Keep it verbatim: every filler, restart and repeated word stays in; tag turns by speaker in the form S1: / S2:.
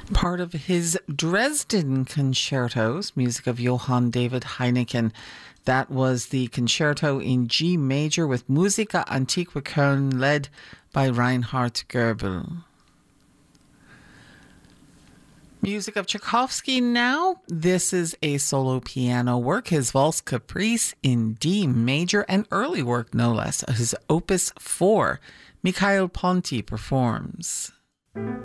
S1: part of his Dresden concertos, music of Johann David Heineken. That was the concerto in G major with Musica Antiqua Köln, led by Reinhard Goebel. Music of Tchaikovsky now. This is a solo piano work, his Valse Caprice in D major, and early work no less, his Opus four. Mikhail Ponty performs.